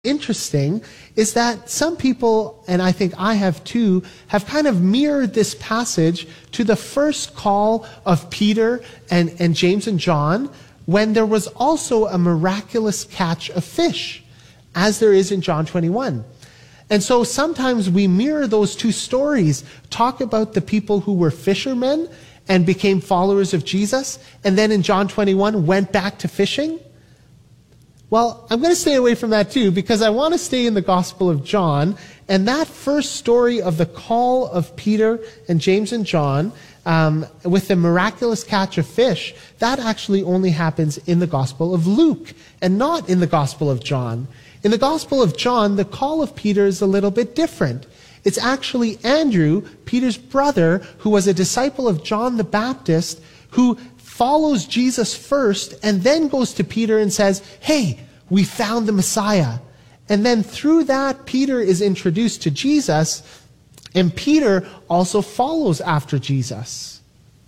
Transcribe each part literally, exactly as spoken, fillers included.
interesting is that some people, and I think I have too, have kind of mirrored this passage to the first call of Peter and, and James and John, when there was also a miraculous catch of fish, as there is in John twenty-one. And so sometimes we mirror those two stories, talk about the people who were fishermen and became followers of Jesus, and then in John twenty-one went back to fishing. Well, I'm going to stay away from that too, because I want to stay in the Gospel of John. And that first story of the call of Peter and James and John, um, with the miraculous catch of fish, that actually only happens in the Gospel of Luke and not in the Gospel of John. In the Gospel of John, the call of Peter is a little bit different. It's actually Andrew, Peter's brother, who was a disciple of John the Baptist, who follows Jesus first and then goes to Peter and says, hey, we found the Messiah. And then through that, Peter is introduced to Jesus, and Peter also follows after Jesus.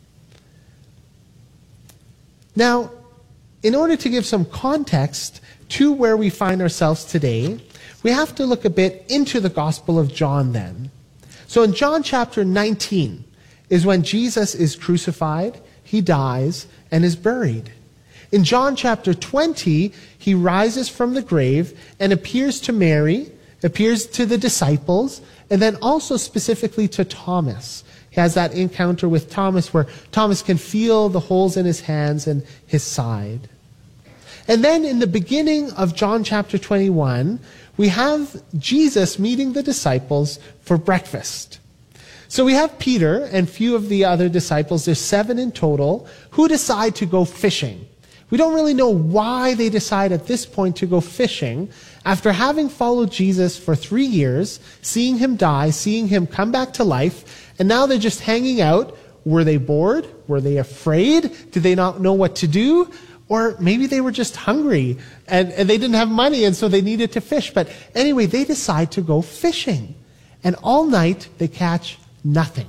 Now, in order to give some context to where we find ourselves today, we have to look a bit into the Gospel of John then. So in John chapter nineteen is when Jesus is crucified, he dies, and is buried. In John chapter twenty, he rises from the grave and appears to Mary, appears to the disciples, and then also specifically to Thomas. He has that encounter with Thomas where Thomas can feel the holes in his hands and his side. And then in the beginning of John chapter twenty-one, we have Jesus meeting the disciples for breakfast. So we have Peter and few of the other disciples, there's seven in total, who decide to go fishing. We don't really know why they decide at this point to go fishing after having followed Jesus for three years, seeing him die, seeing him come back to life, and now they're just hanging out. Were they bored? Were they afraid? Did they not know what to do? Or maybe they were just hungry and, and they didn't have money and so they needed to fish. But anyway, they decide to go fishing. And all night they catch nothing.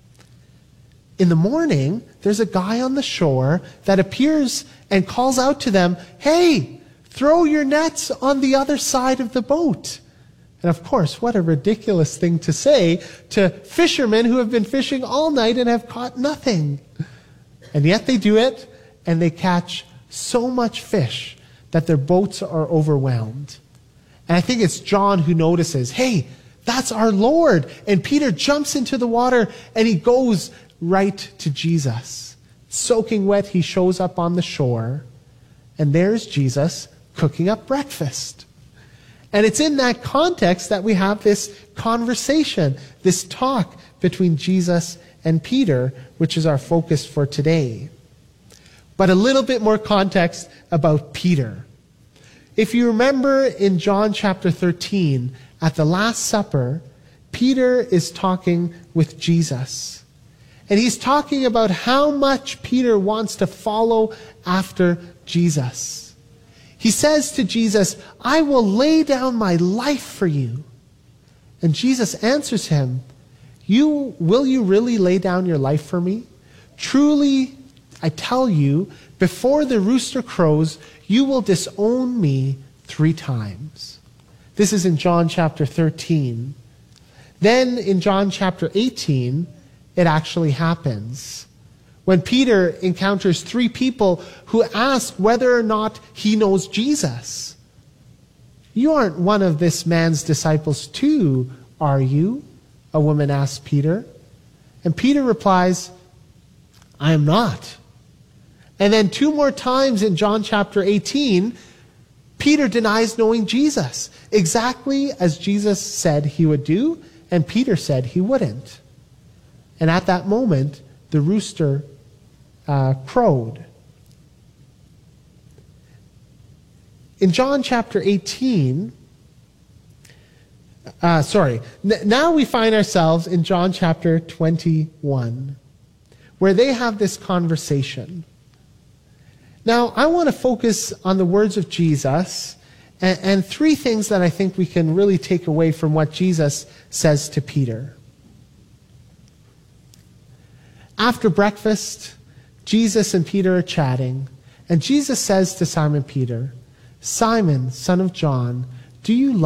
In the morning, there's a guy on the shore that appears and calls out to them, hey, throw your nets on the other side of the boat. And of course, what a ridiculous thing to say to fishermen who have been fishing all night and have caught nothing. And yet they do it, and they catch so much fish that their boats are overwhelmed. And I think it's John who notices, hey, that's our Lord. And Peter jumps into the water and he goes right to Jesus. Soaking wet, he shows up on the shore. And there's Jesus cooking up breakfast. And it's in that context that we have this conversation, this talk between Jesus and Peter, which is our focus for today. But a little bit more context about Peter. If you remember in John chapter thirteen, at the Last Supper, Peter is talking with Jesus. And he's talking about how much Peter wants to follow after Jesus. He says to Jesus, I will lay down my life for you. And Jesus answers him, you, will you really lay down your life for me? Truly, I tell you, before the rooster crows, you will disown me three times. This is in John chapter thirteen. Then in John chapter eighteen, it actually happens. When Peter encounters three people who ask whether or not he knows Jesus. You aren't one of this man's disciples too, are you? A woman asks Peter. And Peter replies, I am not. And then two more times in John chapter eighteen, Peter denies knowing Jesus, exactly as Jesus said he would do, and Peter said he wouldn't. And at that moment, the rooster uh, crowed. In John chapter eighteen, uh, sorry, n- now we find ourselves in John chapter twenty-one, where they have this conversation. Now, I want to focus on the words of Jesus and, and three things that I think we can really take away from what Jesus says to Peter. After breakfast, Jesus and Peter are chatting, and Jesus says to Simon Peter, Simon, son of John, Do you